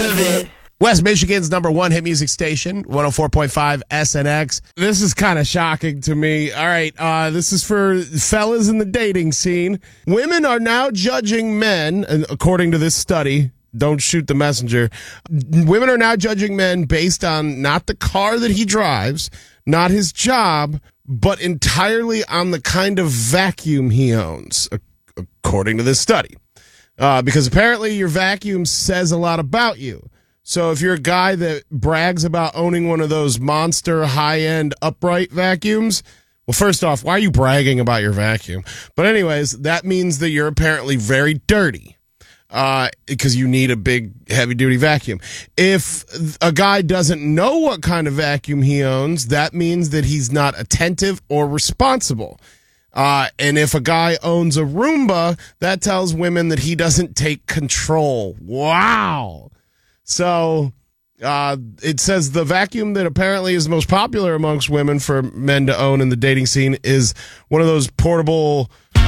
of it. West Michigan's number one hit music station, 104.5 SNX. This is kind of shocking to me. All right, this is for fellas in the dating scene. Women are now judging men, according to this study. Don't shoot the messenger. Women are now judging men based on not the car that he drives, not his job, but entirely on the kind of vacuum he owns, according to this study. Because apparently your vacuum says a lot about you. So if you're a guy that brags about owning one of those monster high-end upright vacuums, well, first off, why are you bragging about your vacuum? But anyways, that means that you're apparently very dirty because you need a big, heavy-duty vacuum. If a guy doesn't know what kind of vacuum he owns, that means that he's not attentive or responsible. And if a guy owns a Roomba, that tells women that he doesn't take control. Wow. So it says the vacuum that apparently is the most popular amongst women for men to own in the dating scene is one of those portable